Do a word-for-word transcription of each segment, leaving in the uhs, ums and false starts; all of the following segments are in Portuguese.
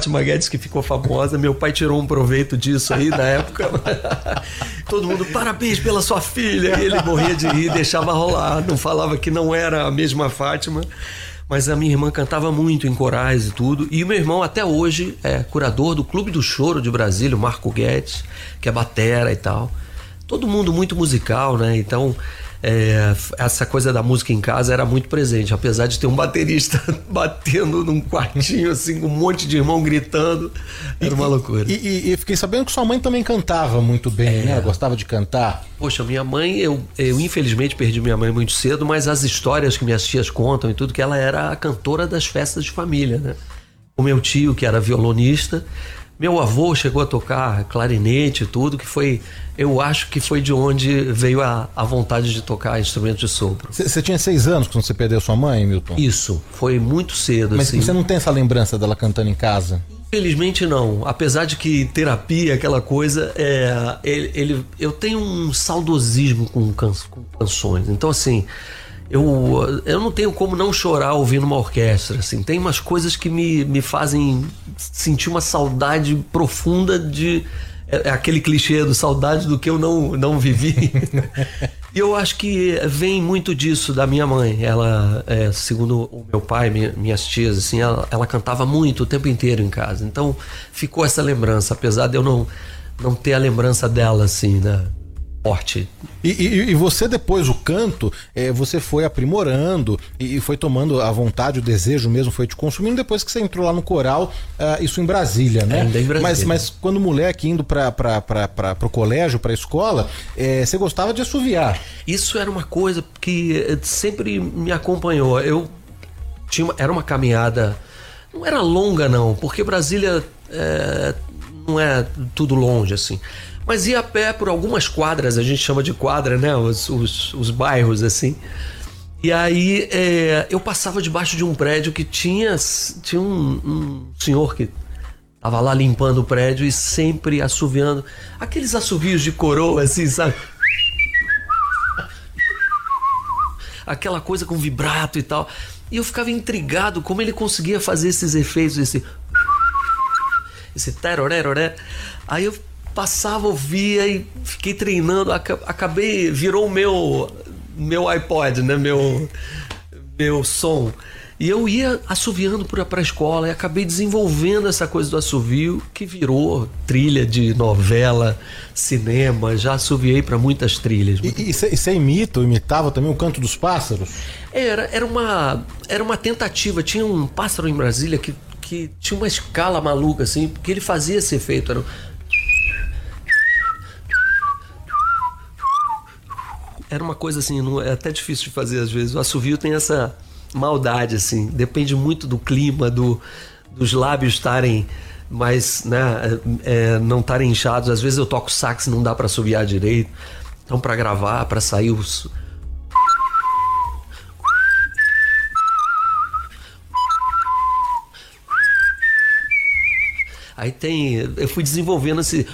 Fátima Guedes, que ficou famosa. Meu pai tirou um proveito disso aí na época. Todo mundo, parabéns pela sua filha. E ele morria de rir, deixava rolar. Não falava que não era a mesma Fátima. Mas a minha irmã cantava muito em corais e tudo. E o meu irmão até hoje é curador do Clube do Choro de Brasília, o Marco Guedes, que é batera e tal. Todo mundo muito musical, né? Então, é, essa coisa da música em casa era muito presente. Apesar de ter um baterista batendo num quartinho, assim, com um monte de irmão gritando. Era uma loucura. E, e, e fiquei sabendo que sua mãe também cantava muito bem, é. né? Gostava de cantar. Poxa, minha mãe, eu, eu infelizmente perdi minha mãe muito cedo, mas as histórias que minhas tias contam e tudo, que ela era a cantora das festas de família, né? O meu tio, que era violonista, meu avô chegou a tocar clarinete e tudo, que foi, eu acho que foi de onde veio a, a vontade de tocar instrumento de sopro. Você tinha seis anos quando você perdeu sua mãe, Milton? Isso, foi muito cedo. Mas assim. Você não tem essa lembrança dela cantando em casa? Infelizmente não, apesar de que terapia, aquela coisa, é, ele, ele, eu tenho um saudosismo com, can, com canções, então assim, eu, eu não tenho como não chorar ouvindo uma orquestra, assim, tem umas coisas que me, me fazem sentir uma saudade profunda de, é, é aquele clichê do saudade do que eu não, não vivi. E eu acho que vem muito disso da minha mãe. Ela, é, segundo o meu pai, minha, minhas tias, assim, ela, ela cantava muito o tempo inteiro em casa. Então ficou essa lembrança, apesar de eu não, não ter a lembrança dela, assim, né? Forte. E, e, e você, depois, o canto, é, você foi aprimorando e, e foi tomando a vontade, o desejo mesmo foi te consumindo depois que você entrou lá no coral, uh, isso em Brasília, né? Ainda em Brasília. Mas, mas quando moleque indo para o colégio, para a escola, é, você gostava de assoviar. Isso era uma coisa que sempre me acompanhou. Eu tinha uma, era uma caminhada, não era longa não, porque Brasília é, não é tudo longe assim. Mas ia a pé por algumas quadras, a gente chama de quadra, né? Os, os, os bairros, assim. E aí é, eu passava debaixo de um prédio que tinha, tinha um, um senhor que tava lá limpando o prédio e sempre assoviando. Aqueles assovios de coroa, assim, sabe? Aquela coisa com vibrato e tal. E eu ficava intrigado como ele conseguia fazer esses efeitos, esse... Esse teroré. Aí eu passava, ouvia e fiquei treinando, acabei, virou o meu, meu iPod, né, meu, meu som. E eu ia assoviando para a escola e acabei desenvolvendo essa coisa do assovio que virou trilha de novela, cinema, já assoviei para muitas trilhas. E você imita, ou imitava também o canto dos pássaros? Era, era, uma, era uma tentativa, tinha um pássaro em Brasília que, que tinha uma escala maluca assim, porque ele fazia esse efeito, era Era uma coisa assim, não, é até difícil de fazer às vezes. O assovio tem essa maldade, assim. Depende muito do clima, do, dos lábios estarem mais, né, é, não estarem inchados. Às vezes eu toco sax e não dá para assoviar direito. Então, para gravar, para sair os... Aí tem... Eu fui desenvolvendo esse...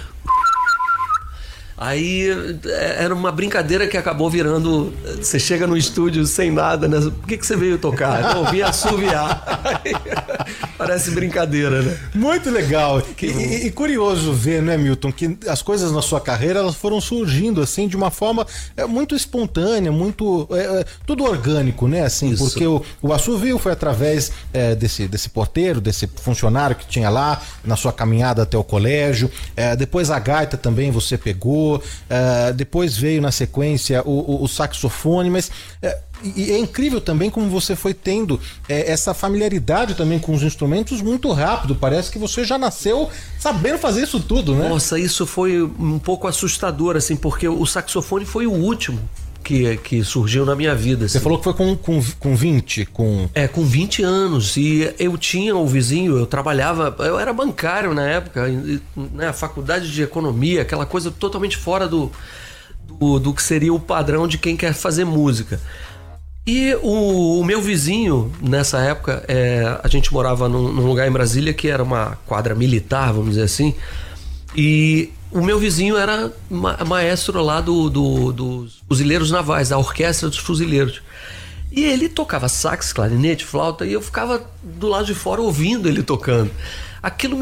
Aí era uma brincadeira que acabou virando... Você chega no estúdio sem nada, né? Por que, que você veio tocar? Não, vim assoviar. Parece brincadeira, né? Muito legal. E, e, e curioso ver, né, Milton, que as coisas na sua carreira elas foram surgindo assim de uma forma é, muito espontânea, muito... É, é, tudo orgânico, né? Assim, Isso. Porque o, o assovio foi através é, desse, desse porteiro, desse funcionário que tinha lá, na sua caminhada até o colégio. É, depois a gaita também você pegou. Uh, depois veio na sequência o, o, o saxofone, mas uh, e é incrível também como você foi tendo uh, essa familiaridade também com os instrumentos muito rápido. Parece que você já nasceu sabendo fazer isso tudo, né? Nossa, isso foi um pouco assustador, assim, porque o saxofone foi o último que, que surgiu na minha vida. Assim. Você falou que foi com, com, com vinte? Com... É, com vinte anos. E eu tinha o vizinho, eu trabalhava, eu era bancário na época, né, faculdade de economia, aquela coisa totalmente fora do, do, do que seria o padrão de quem quer fazer música. E o, o meu vizinho, nessa época, é, a gente morava num, num lugar em Brasília que era uma quadra militar, vamos dizer assim, e o meu vizinho era ma- maestro lá do, do, dos fuzileiros navais, da orquestra dos fuzileiros. E ele tocava sax, clarinete, flauta, e eu ficava do lado de fora ouvindo ele tocando. Aquilo